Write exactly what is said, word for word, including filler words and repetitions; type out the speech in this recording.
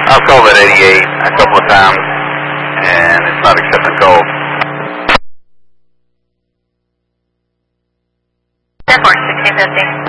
I've called at eighty-eight a couple of times, and it's not accepting calls. ten four, sixteen fifty.